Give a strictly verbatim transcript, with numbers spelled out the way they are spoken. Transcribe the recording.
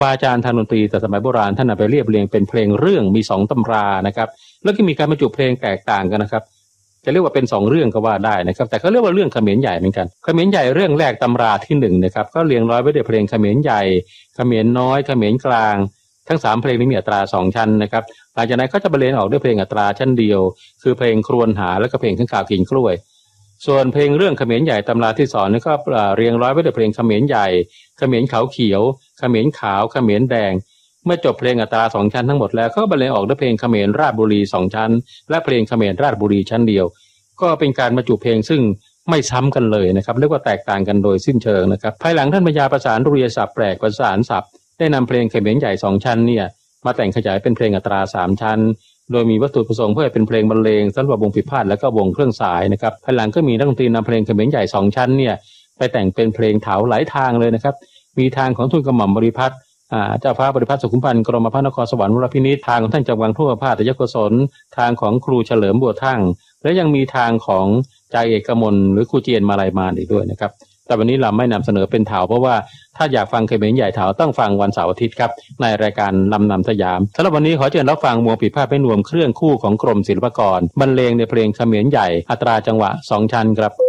อาจารย์ทางดนตรีแต่สมัยโบราณท่านไปเรียบเรียงเป็นเพลงเรื่องมีสองตำรานะครับแล้วก็มีการบรรจุเพลงแตกต่างกันนะครับจะเรียกว่าเป็นสองเรื่องก็ว่าได้นะครับแต่เขาเรียกว่าเรื่องเขมรใหญ่เหมือนกันเขมรใหญ่เรื่องแรกตำราที่หนึ่งนะครับก็เรียงร้อยไว้ด้วยเพลงเขมรใหญ่เขมรน้อยเขมรกลางทั้งสามเพลงนี้มีอัตราสองชั้นนะครับหลังจากนั้นก็จะบรรเลงออกด้วยเพลงอัตราชั้นเดียวคือเพลงครวญหาและก็เพลงข้างข่าวกินกล้วยส่วนเพลงเรื่องเขมรใหญ่ตำราที่สองนี่ก็เรียงร้อยไว้ด้วยเพลงเขมรใหญ่เขมรขาวเขียวเขมรขาวเขมรแดงเมื่อจบเพลงอัตราสองชั้นทั้งหมดแล้วก็บรรเลงออกด้วยเพลงเขมรราชบุรีสองชั้นและเพลงเขมรราชบุรีชั้นเดียวก็เป็นการบรรจุเพลงซึ่งไม่ซ้ำกันเลยนะครับเรียกว่าแตกต่างกันโดยสิ้นเชิงนะครับภายหลังท่านปัญญาประสานดุริยศัพท์แปลกประสานศัพท์ได้นำเพลงเขมรใหญ่สองชั้นเนี่ยมาแต่งขยายเป็นเพลงอัตราสามชั้นโดยมีวัตถุประสงค์เพื่อเป็นเพลงบรรเลงสำหรับวงปีพาทย์และก็วงเครื่องสายนะครับภายหลังก็มีนักดนตรีนำเพลงเขมรใหญ่สองชั้นเนี่ยไปแต่งเป็นเพลงเถาหลายทางเลยนะครับมีทางของทูลกระหม่อมบริพัตรเจ้าฟ้าบริพัตรสุขุมพันธ์กรมพระนครสวรรค์วรพินิจทางของท่านจักรวรรดิทั่วภาคตยโกศลทางของครูเฉลิมบัวทั่งและยังมีทางของจ่าเอกมลหรือครูเจียนมาลัยมานอีกด้วยนะครับแต่วันนี้เราไม่นำเสนอเป็นเถาเพราะว่าถ้าอยากฟังเขมรใหญ่เถาต้องฟังวันเสาร์อาทิตย์ครับในรายการลำนำสยามสำหรับวันนี้ขอเชิญรับฟังวงปีพาทย์แม่นวมเครื่องคู่ของกรมศิลปากรบรรเลงในเพลงเขมรใหญ่อัตราจังหวะสองชั้นครับ